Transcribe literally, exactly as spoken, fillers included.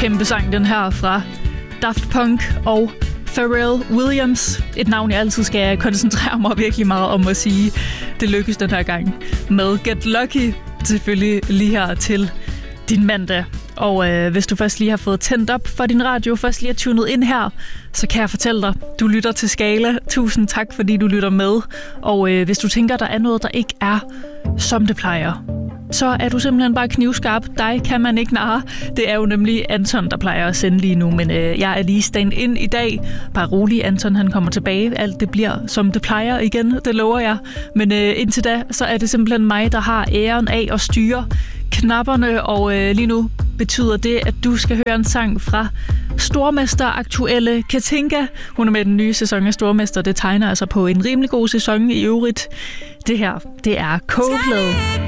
kæmpe sang, den her fra Daft Punk og Pharrell Williams. Et navn, jeg altid skal koncentrere mig virkelig meget om at sige. Det lykkes den her gang med Get Lucky, selvfølgelig lige her til din mandag. Og øh, hvis du først lige har fået tændt op for din radio, først lige har tunet ind her, så kan jeg fortælle dig, du lytter til Skala. Tusind tak, fordi du lytter med. Og øh, hvis du tænker, der er noget, der ikke er, som det plejer, så er du simpelthen bare knivskarp. Dig kan man ikke narre. Det er jo nemlig Anton, der plejer at sende lige nu, men øh, jeg er lige stand-in i dag. Bare rolig, Anton han kommer tilbage. Alt det bliver, som det plejer igen, det lover jeg. Men øh, indtil da, så er det simpelthen mig, der har æren af at styre knapperne, og øh, lige nu betyder det, at du skal høre en sang fra stormester aktuelle Katinka. Hun er med den nye sæson af Stormester. Det tegner altså på en rimelig god sæson i øvrigt. Det her, det er Coldplay.